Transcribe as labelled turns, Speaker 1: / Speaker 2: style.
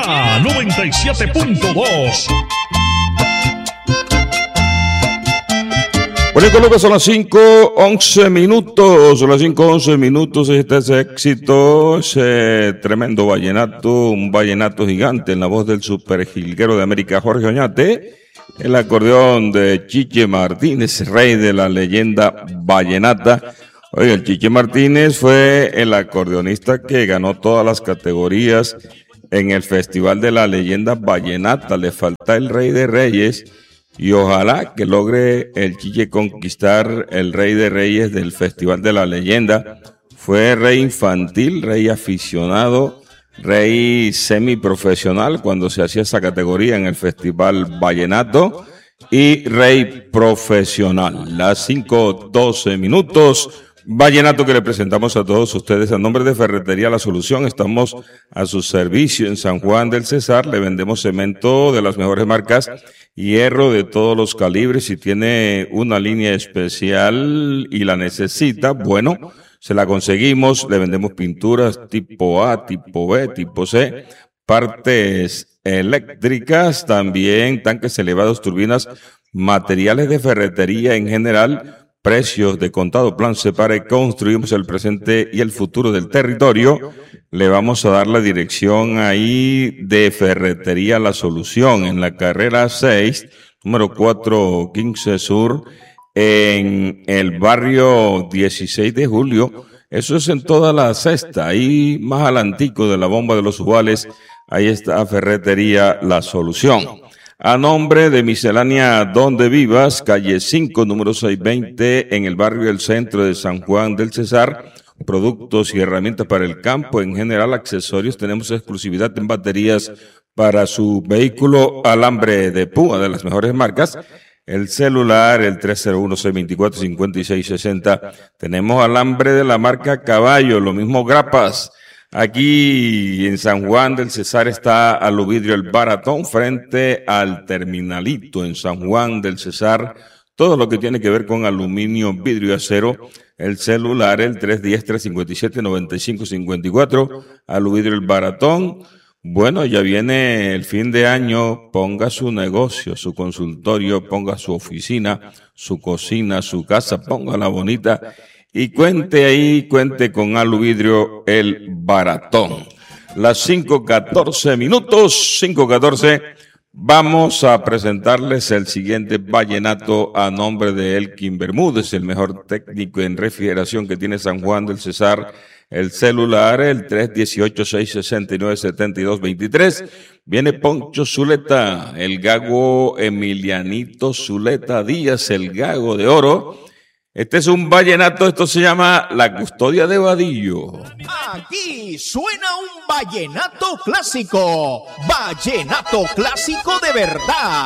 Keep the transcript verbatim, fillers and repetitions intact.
Speaker 1: Guaraná noventa y siete punto dos.
Speaker 2: Bueno, Colombia, son las cinco once minutos, son las cinco once minutos, este es éxito, ese tremendo vallenato, un vallenato gigante en la voz del superjilguero de América, Jorge Oñate, el acordeón de Chiche Martínez, rey de la leyenda vallenata. Oye, el Chiche Martínez fue el acordeonista que ganó todas las categorías en el Festival de la Leyenda Vallenata, le falta el Rey de Reyes. Y ojalá que logre el Chiche conquistar el Rey de Reyes del Festival de la Leyenda. Fue rey infantil, rey aficionado, rey semiprofesional cuando se hacía esa categoría en el Festival Vallenato y rey profesional. Las cinco doce minutos. Vallenato que le presentamos a todos ustedes a nombre de Ferretería La Solución. Estamos a su servicio en San Juan del Cesar. Le vendemos cemento de las mejores marcas, hierro de todos los calibres. Si tiene una línea especial y la necesita, bueno, se la conseguimos. Le vendemos pinturas tipo A, tipo B, tipo C, partes eléctricas, también tanques elevados, turbinas, materiales de ferretería en general. Precios de contado, plan separe, construimos el presente y el futuro del territorio. Le vamos a dar la dirección ahí de Ferretería La Solución en la carrera seis, número cuatrocientos quince Sur, en el barrio dieciséis de julio. Eso es en toda la cesta, ahí más adelantico de la bomba de los Ujales, ahí está Ferretería La Solución. A nombre de Miscelánea Donde Vivas, calle cinco, número seiscientos veinte, en el barrio del centro de San Juan del Cesar, productos y herramientas para el campo, en general accesorios, tenemos exclusividad en baterías para su vehículo, alambre de púa de las mejores marcas, el celular, el tres cero uno, seis dos cuatro, cinco seis seis cero, tenemos alambre de la marca Caballo, lo mismo grapas. Aquí en San Juan del Cesar está Aluvidrio El Baratón frente al Terminalito en San Juan del Cesar. Todo lo que tiene que ver con aluminio, vidrio y acero. El celular, el tres uno cero, tres cinco siete, nueve cinco cinco cuatro. Aluvidrio El Baratón. Bueno, ya viene el fin de año. Ponga su negocio, su consultorio, ponga su oficina, su cocina, su casa, póngala bonita. Y cuente ahí, cuente con Aluvidrio El Baratón. Las cinco catorce minutos, cinco catorce, vamos a presentarles el siguiente vallenato a nombre de Elkin Bermúdez, el mejor técnico en refrigeración que tiene San Juan del Cesar. El celular, el tres uno ocho, seis seis nueve, siete dos dos tres. Viene Poncho Zuleta, el gago Emilianito Zuleta Díaz, el gago de oro. Este es un vallenato, esto se llama La Custodia de Vadillo.
Speaker 3: Aquí suena un vallenato clásico, vallenato clásico de verdad.